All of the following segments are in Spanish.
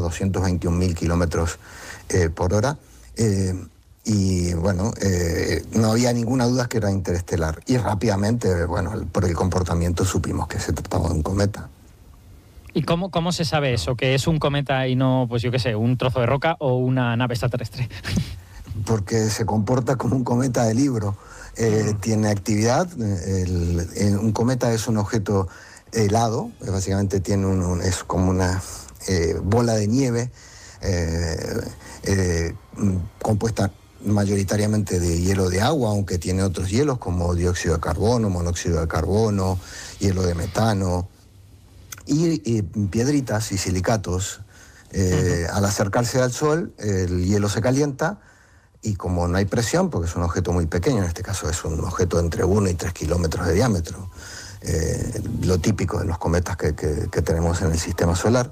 221.000 kilómetros por hora. Y bueno, no había ninguna duda que era interestelar. Y rápidamente, bueno, por el comportamiento supimos que se trataba de un cometa. ¿Y cómo se sabe eso? Que es un cometa y no, pues yo qué sé, un trozo de roca o una nave extraterrestre. Porque se comporta como un cometa de libro. Tiene actividad. Un cometa es un objeto helado. Básicamente es como una bola de nieve compuesta mayoritariamente de hielo de agua, aunque tiene otros hielos como dióxido de carbono, monóxido de carbono, hielo de metano y piedritas y silicatos. Al acercarse al Sol, el hielo se calienta y como no hay presión, porque es un objeto muy pequeño, en este caso es un objeto entre 1 y 3 kilómetros de diámetro, lo típico de los cometas que tenemos en el sistema solar,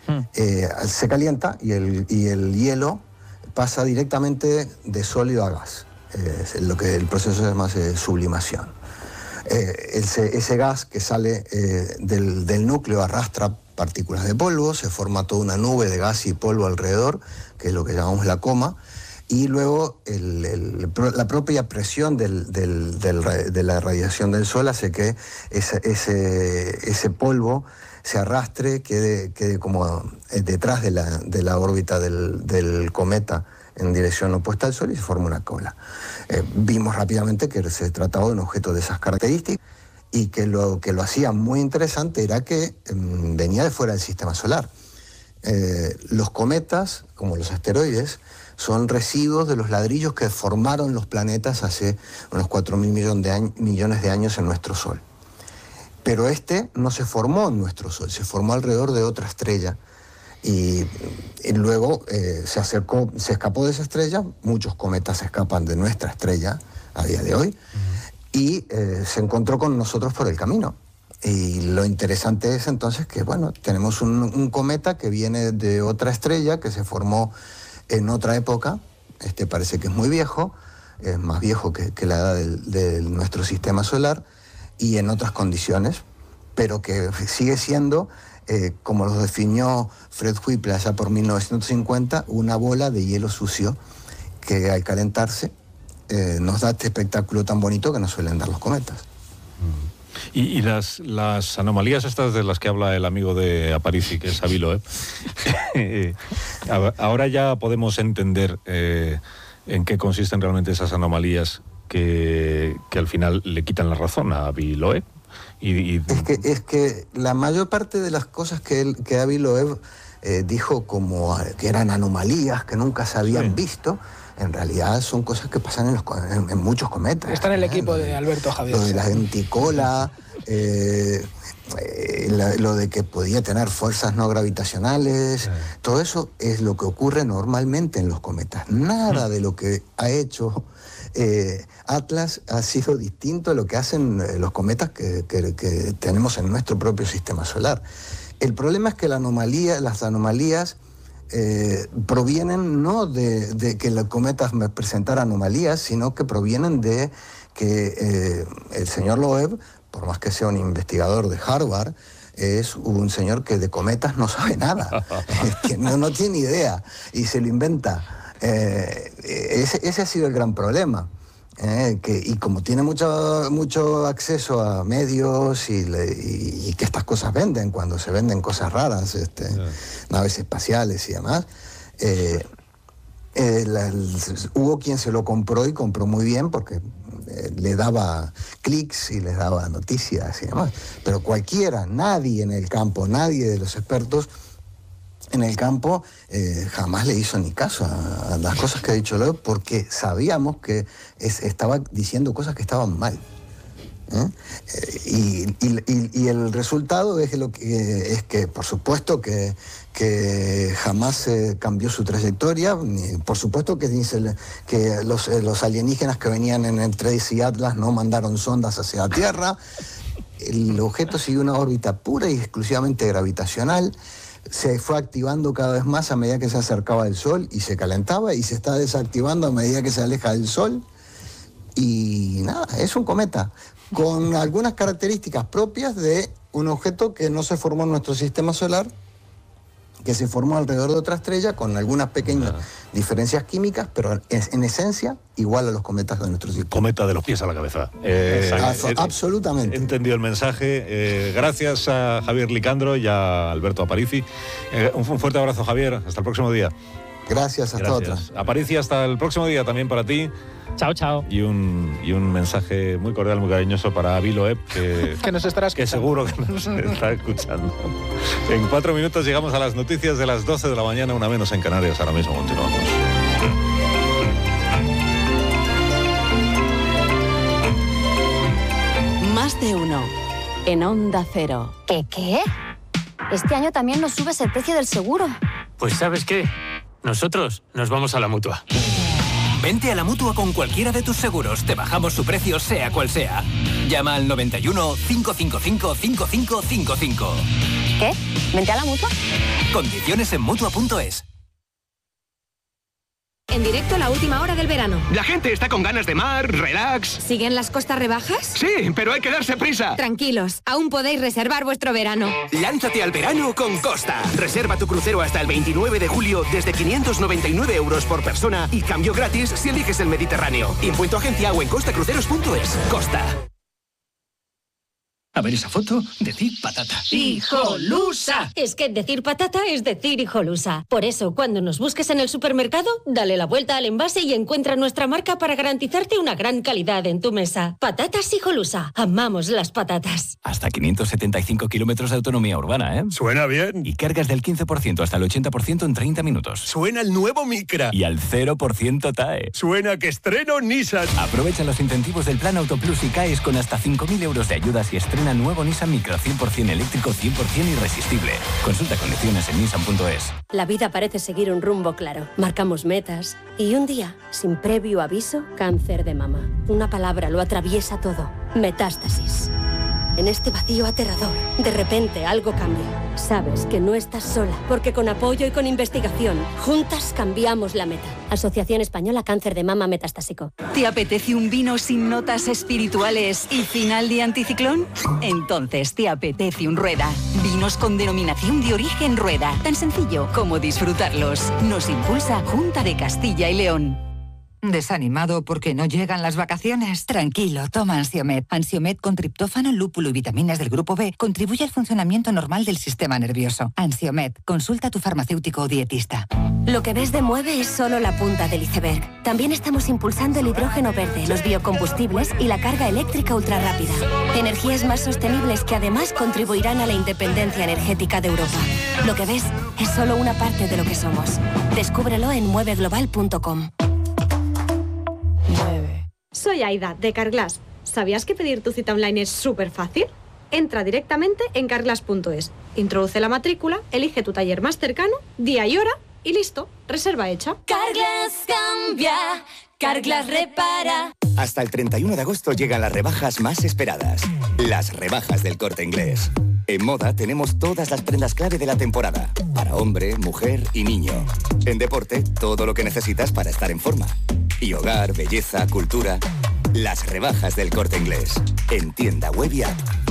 se calienta y el hielo pasa directamente de sólido a gas, lo que el proceso se llama sublimación. Ese gas que sale del núcleo arrastra partículas de polvo, se forma toda una nube de gas y polvo alrededor, que es lo que llamamos la coma, y luego la propia presión de la radiación del Sol hace que ese polvo se arrastre, quede como detrás de la órbita del cometa en dirección opuesta al Sol y se forma una cola. Vimos rápidamente que se trataba de un objeto de esas características y que lo hacía muy interesante era que venía de fuera del sistema solar. Los cometas, como los asteroides, son residuos de los ladrillos que formaron los planetas hace unos 4.000 millones de años en nuestro Sol. Pero no se formó en nuestro Sol, se formó alrededor de otra estrella y luego se escapó de esa estrella. Muchos cometas escapan de nuestra estrella a día de hoy y se encontró con nosotros por el camino. Y lo interesante es entonces que, bueno, tenemos un cometa que viene de otra estrella que se formó en otra época. Parece que es muy viejo, es más viejo que la edad de nuestro sistema solar y en otras condiciones, pero que sigue siendo, como lo definió Fred Whipple allá por 1950, una bola de hielo sucio que al calentarse nos da este espectáculo tan bonito que nos suelen dar los cometas. Y las anomalías estas de las que habla el amigo de Aparici, que es Avi Loeb, ahora ya podemos entender en qué consisten realmente esas anomalías que al final le quitan la razón a Avi Loeb. Es que la mayor parte de las cosas que Avi Loeb dijo como que eran anomalías que nunca se habían visto, en realidad son cosas que pasan en muchos cometas. Está en el equipo de Alberto Javier. Lo de la lenticola, lo de que podía tener fuerzas no gravitacionales, todo eso es lo que ocurre normalmente en los cometas. Nada de lo que ha hecho Atlas ha sido distinto a lo que hacen los cometas que tenemos en nuestro propio sistema solar. El problema es que las anomalías provienen no de que los cometas presentaran anomalías, sino que provienen de que el señor Loeb, por más que sea un investigador de Harvard, es un señor que de cometas no sabe nada, no tiene idea y se lo inventa. Ese ha sido el gran problema. Y como tiene mucho acceso a medios y que estas cosas venden, cuando se venden cosas raras, naves espaciales y demás, hubo quien se lo compró y compró muy bien porque le daba clics y les daba noticias y demás. Pero nadie en el campo, nadie de los expertos en el campo jamás le hizo ni caso a las cosas que ha dicho Loeb, porque sabíamos que estaba diciendo cosas que estaban mal. Y el resultado es que por supuesto que jamás cambió su trayectoria. Por supuesto que dice que los alienígenas que venían en el Trace y Atlas no mandaron sondas hacia la Tierra. El objeto siguió una órbita pura y exclusivamente gravitacional. Se fue activando cada vez más a medida que se acercaba al Sol y se calentaba, y se está desactivando a medida que se aleja del Sol. Y nada, es un cometa con algunas características propias de un objeto que no se formó en nuestro sistema solar, que se formó alrededor de otra estrella con algunas pequeñas diferencias químicas, pero en esencia igual a los cometas de nuestro sistema. Cometa de los pies a la cabeza. Absolutamente. He entendido el mensaje. Gracias a Javier Licandro y a Alberto Aparici. Un fuerte abrazo, Javier. Hasta el próximo día. Gracias, hasta otra. Aparici, hasta el próximo día también para ti. Chao, chao. Y un mensaje muy cordial, muy cariñoso para Avi Loeb, que nos estará escuchando. Que seguro que nos está escuchando. En 4 minutos llegamos a las noticias de las 12 de la mañana, una menos en Canarias. Ahora mismo continuamos. Más de uno en Onda Cero. ¿Qué? Este año también nos subes el precio del seguro. Pues ¿sabes qué? Nosotros nos vamos a la Mutua. Vente a la Mutua con cualquiera de tus seguros. Te bajamos su precio, sea cual sea. Llama al 91 555 5555. ¿Qué? ¿Vente a la Mutua? Condiciones en Mutua.es. En directo, la última hora del verano. La gente está con ganas de mar, relax. ¿Siguen las costas rebajas? Sí, pero hay que darse prisa. Tranquilos, aún podéis reservar vuestro verano. Lánzate al verano con Costa. Reserva tu crucero hasta el 29 de julio desde 599 € por persona y cambio gratis si eliges el Mediterráneo. Impuesto agencia o en costacruceros.es. Costa. A ver esa foto, decir patata. ¡Hijolusa! Es que decir patata es decir hijolusa. Por eso, cuando nos busques en el supermercado, dale la vuelta al envase y encuentra nuestra marca para garantizarte una gran calidad en tu mesa. Patatas Hijolusa. Amamos las patatas. Hasta 575 kilómetros de autonomía urbana, ¿eh? Suena bien. Y cargas del 15% hasta el 80% en 30 minutos. Suena el nuevo Micra. Y al 0% TAE. Suena que estreno Nissan. Aprovecha los incentivos del Plan Autoplus y CAES con hasta 5.000 € de ayudas y estrena nuevo Nissan Micra 100% eléctrico, 100% irresistible. Consulta condiciones en nissan.es. La vida parece seguir un rumbo claro. Marcamos metas y un día, sin previo aviso, cáncer de mama. Una palabra lo atraviesa todo. Metástasis. En este vacío aterrador, de repente algo cambia. Sabes que no estás sola, porque con apoyo y con investigación, juntas cambiamos la meta. Asociación Española Cáncer de Mama Metastásico. ¿Te apetece un vino sin notas espirituales y final de anticiclón? Entonces te apetece un Rueda. Vinos con denominación de origen Rueda. Tan sencillo como disfrutarlos. Nos impulsa Junta de Castilla y León. ¿Desanimado porque no llegan las vacaciones? Tranquilo, toma Ansiomed. Ansiomed con triptófano, lúpulo y vitaminas del grupo B contribuye al funcionamiento normal del sistema nervioso. Ansiomed, consulta a tu farmacéutico o dietista. Lo que ves de Mueve es solo la punta del iceberg. También estamos impulsando el hidrógeno verde, los biocombustibles y la carga eléctrica ultrarrápida. Energías más sostenibles que además contribuirán a la independencia energética de Europa. Lo que ves es solo una parte de lo que somos. Descúbrelo en mueveglobal.com. Soy Aida, de Carglass. ¿Sabías que pedir tu cita online es súper fácil? Entra directamente en carglass.es, introduce la matrícula, elige tu taller más cercano, día y hora y listo, reserva hecha. Carglass cambia, Carglass repara. Hasta el 31 de agosto llegan las rebajas más esperadas. Las rebajas del Corte Inglés. En moda tenemos todas las prendas clave de la temporada. Para hombre, mujer y niño. En deporte, todo lo que necesitas para estar en forma. Y hogar, belleza, cultura. Las rebajas del Corte Inglés. En tienda web y app.